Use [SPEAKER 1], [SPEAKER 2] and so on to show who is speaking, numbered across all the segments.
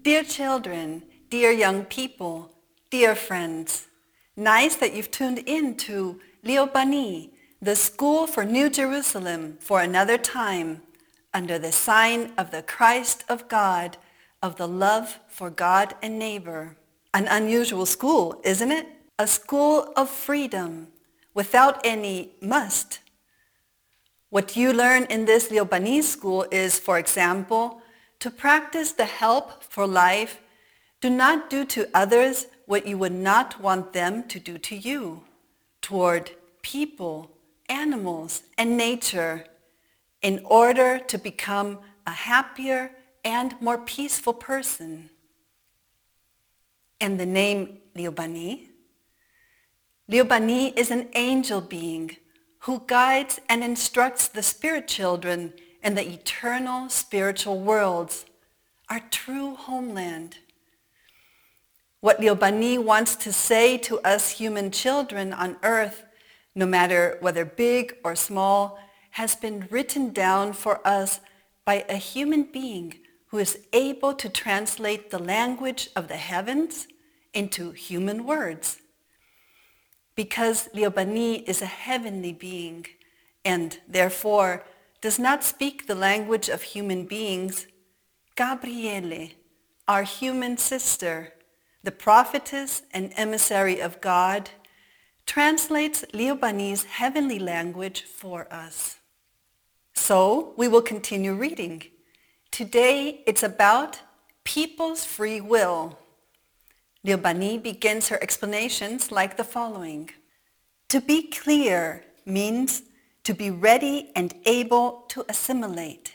[SPEAKER 1] Dear children, dear young people, dear friends, nice that you've tuned in to Liobani, the School for New Jerusalem for another time, under the sign of the Christ of God, of the love for God and neighbor. An unusual school, isn't it? A school of freedom, without any must. What you learn in this Liobani school is, for example, to practice the help for life. Do not do to others what you would not want them to do to you, toward people, animals, and nature, in order to become a happier and more peaceful person. And the name Liobani? Liobani is an angel being who guides and instructs the spirit children in the eternal spiritual worlds, our true homeland. What Liobani wants to say to us human children on earth, no matter whether big or small, has been written down for us by a human being who is able to translate the language of the heavens into human words. Because Liobani is a heavenly being and therefore does not speak the language of human beings, Gabriele, our human sister, the prophetess and emissary of God, translates Liobani's heavenly language for us. So we will continue reading. Today it's about people's free will. Liobani begins her explanations like the following. To be clear means to be ready and able to assimilate.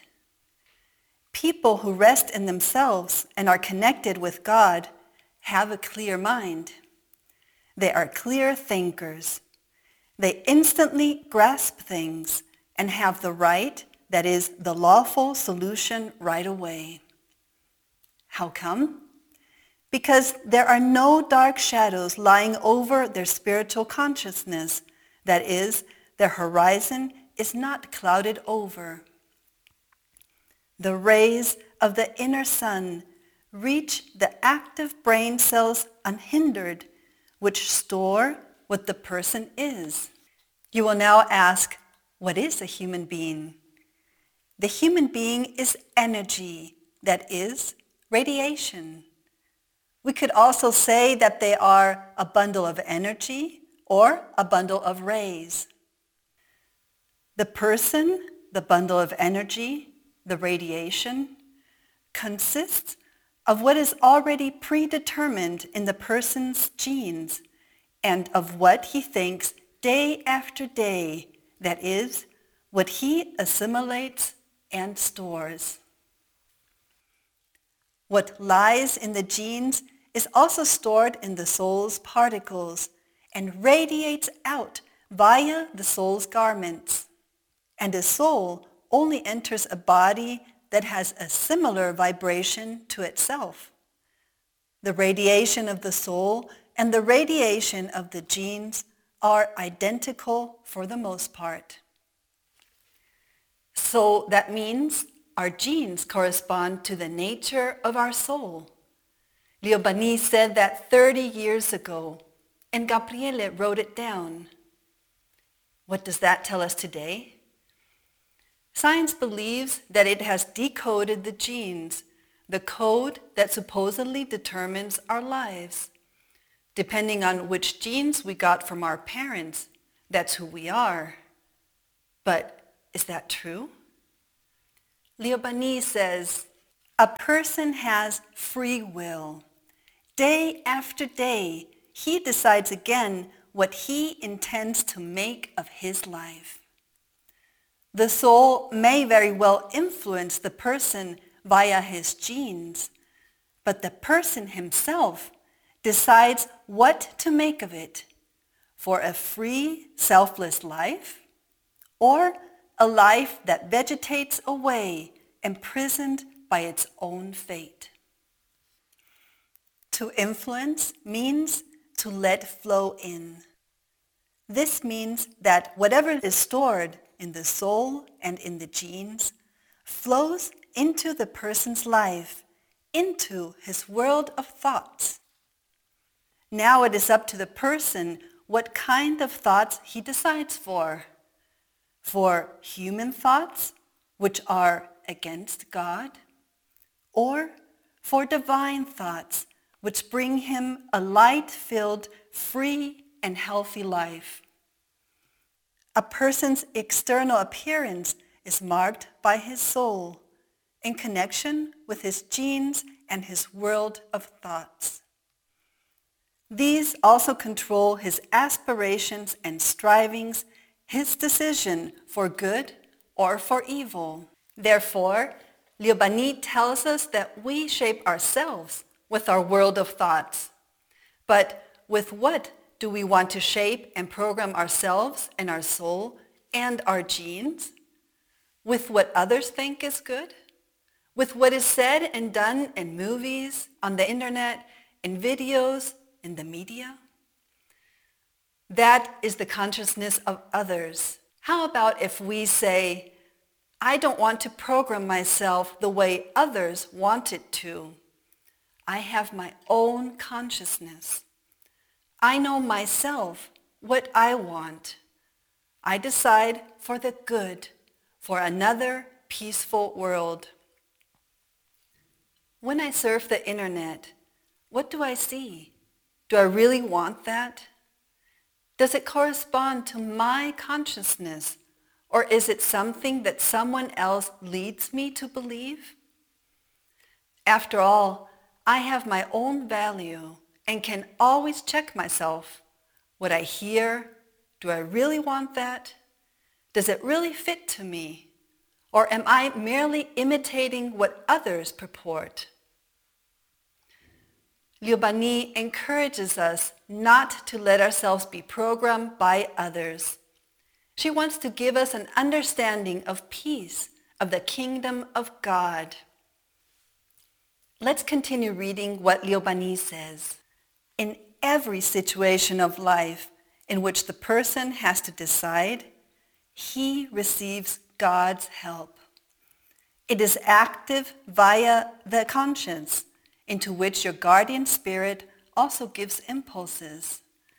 [SPEAKER 1] People who rest in themselves and are connected with God have a clear mind. They are clear thinkers. They instantly grasp things and have the right, that is, the lawful solution right away. How come? Because there are no dark shadows lying over their spiritual consciousness, that is, their horizon is not clouded over. The rays of the inner sun reach the active brain cells unhindered, which store what the person is. You will now ask, what is a human being? The human being is energy, that is, radiation. We could also say that they are a bundle of energy or a bundle of rays. The person, the bundle of energy, the radiation, consists of what is already predetermined in the person's genes and of what he thinks day after day, that is, what he assimilates and stores. What lies in the genes is also stored in the soul's particles and radiates out via the soul's garments. And a soul only enters a body that has a similar vibration to itself. The radiation of the soul and the radiation of the genes are identical for the most part. So that means our genes correspond to the nature of our soul. Liobani said that 30 years ago, and Gabriele wrote it down. What does that tell us today? Science believes that it has decoded the genes, the code that supposedly determines our lives. Depending on which genes we got from our parents, that's who we are. But is that true? Liobani says, a person has free will. Day after day, he decides again what he intends to make of his life. The soul may very well influence the person via his genes, but the person himself decides what to make of it, for a free, selfless life, or a life that vegetates away, imprisoned by its own fate. To influence means to let flow in. This means that whatever is stored in the soul and in the genes flows into the person's life into his world of thoughts. Now it is up to the person what kind of thoughts he decides for. For human thoughts, which are against God, or for divine thoughts, which bring him a light-filled, free, and healthy life. A person's external appearance is marked by his soul in connection with his genes and his world of thoughts. These also control his aspirations and strivings, his decision for good or for evil. Therefore, Liu Bani tells us that we shape ourselves with our world of thoughts. But with what do we want to shape and program ourselves and our soul and our genes? With what others think is good? With what is said and done in movies, on the internet, in videos, in the media? That is the consciousness of others. How about if we say, I don't want to program myself the way others want it to. I have my own consciousness. I know myself what I want. I decide for the good, for another peaceful world. When I surf the internet, what do I see? Do I really want that? Does it correspond to my consciousness, or is it something that someone else leads me to believe? After all, I have my own value and can always check myself. What I hear, do I really want that? Does it really fit to me? Or am I merely imitating what others purport? Liu Bani encourages us not to let ourselves be programmed by others. She wants to give us an understanding of peace, of the kingdom of God. Let's continue reading what Liu Bani says. In every situation of life in which the person has to decide, he receives God's help. It is active via the conscience, into which your guardian spirit also gives impulses.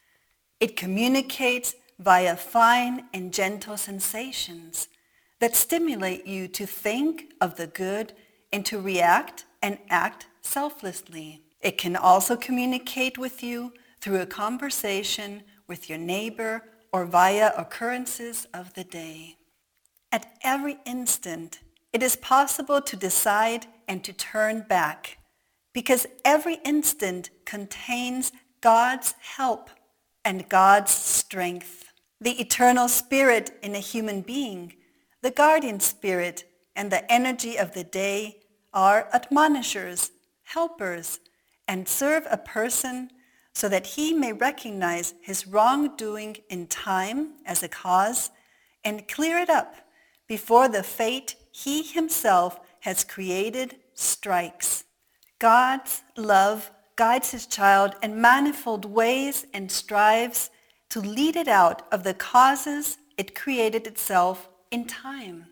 [SPEAKER 1] It communicates via fine and gentle sensations that stimulate you to think of the good and to react and act selflessly. It can also communicate with you through a conversation with your neighbor or via occurrences of the day. At every instant, it is possible to decide and to turn back, because every instant contains God's help and God's strength. The eternal spirit in a human being, the guardian spirit, and the energy of the day are admonishers, helpers, and serve a person so that he may recognize his wrongdoing in time as a cause and clear it up before the fate he himself has created strikes. God's love guides his child in manifold ways and strives to lead it out of the causes it created itself in time.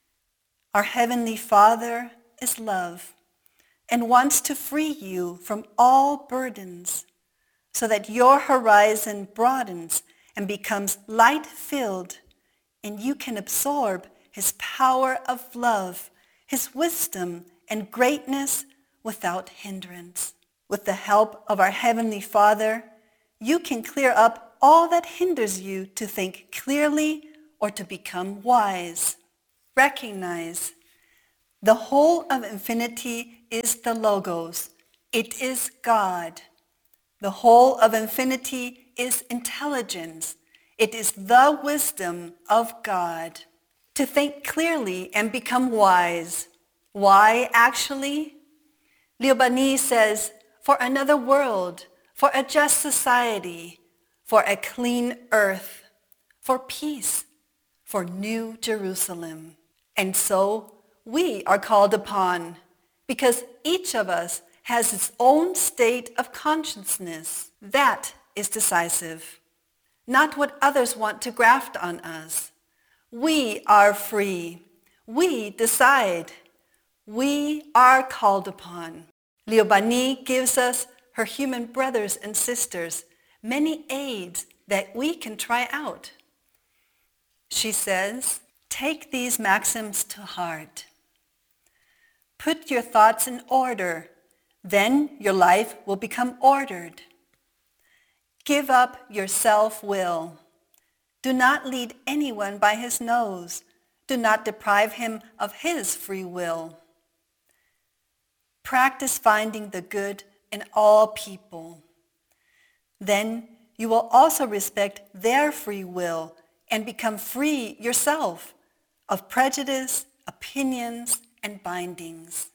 [SPEAKER 1] Our Heavenly Father is love and wants to free you from all burdens so that your horizon broadens and becomes light-filled, and you can absorb his power of love, his wisdom and greatness without hindrance. With the help of our Heavenly Father, you can clear up all that hinders you to think clearly or to become wise. Recognize the whole of infinity is the Logos. It is God. The whole of infinity is intelligence. It is the wisdom of God. To think clearly and become wise. Why actually? Liu Bani says, for another world, for a just society, for a clean earth, for peace, for New Jerusalem. And so we are called upon, because each of us has its own state of consciousness. That is decisive, not what others want to graft on us. We are free. We decide. We are called upon. Liu Bani gives us, her human brothers and sisters, many aids that we can try out. She says, take these maxims to heart. Put your thoughts in order, then your life will become ordered. Give up your self-will. Do not lead anyone by his nose. Do not deprive him of his free will. Practice finding the good in all people. Then you will also respect their free will and become free yourself of prejudice, opinions, and bindings.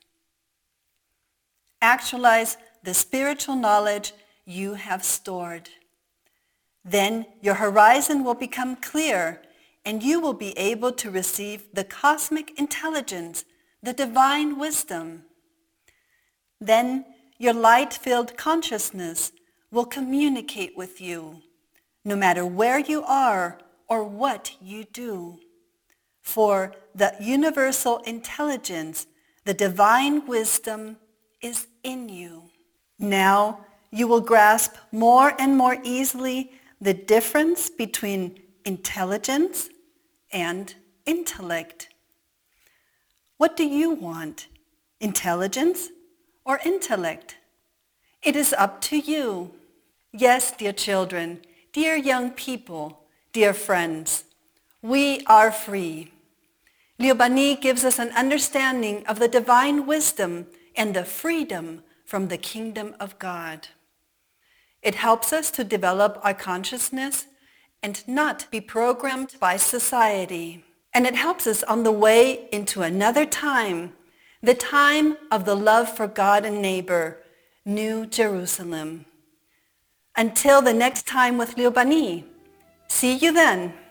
[SPEAKER 1] Actualize the spiritual knowledge you have stored. Then your horizon will become clear and you will be able to receive the cosmic intelligence, the divine wisdom. Then your light-filled consciousness will communicate with you, no matter where you are or what you do. For the universal intelligence, the divine wisdom, is in you. Now you will grasp more and more easily the difference between intelligence and intellect. What do you want? Intelligence or intellect? It is up to you. Yes, dear children, dear young people, dear friends, we are free. Liu Bani gives us an understanding of the divine wisdom and the freedom from the kingdom of God. It helps us to develop our consciousness and not be programmed by society. And it helps us on the way into another time, the time of the love for God and neighbor, New Jerusalem. Until the next time with Liu Bani. See you then.